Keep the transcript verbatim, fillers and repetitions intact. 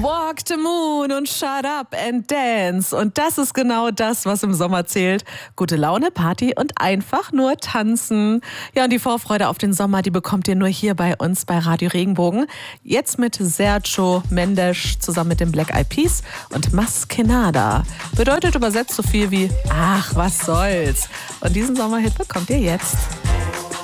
Walk the Moon und Shut Up and Dance. Und das ist genau das, was im Sommer zählt. Gute Laune, Party und einfach nur tanzen. Ja, und die Vorfreude auf den Sommer, die bekommt ihr nur hier bei uns bei Radio Regenbogen. Jetzt mit Sergio Mendes zusammen mit den Black Eyed Peas und Mas que nada. Bedeutet übersetzt so viel wie, ach, was soll's. Und diesen Sommerhit bekommt ihr jetzt.